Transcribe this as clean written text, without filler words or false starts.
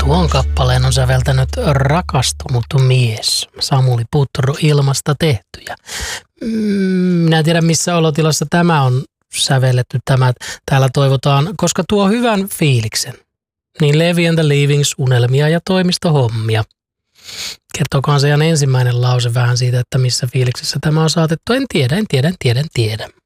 Tuon kappaleen on säveltänyt rakastunut mies. Samuli Putru, Ilmasta tehtyjä. Minä en tiedä, missä olotilassa tämä on sävelletty. Täällä toivotaan, koska tuo hyvän fiiliksen. Niin Levi and the Leavings, unelmia ja toimistohommia. Kertokohan se ihan ensimmäinen lause vähän siitä, että missä fiiliksessä tämä on saatettu. En tiedä.